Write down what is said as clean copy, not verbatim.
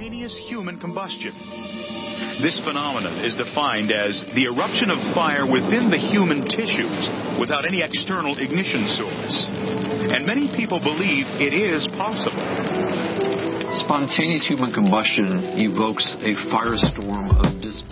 spontaneous human combustion. This phenomenon is defined as the eruption of fire within the human tissues without any external ignition source. And many people believe it is possible. Spontaneous human combustion evokes a firestorm of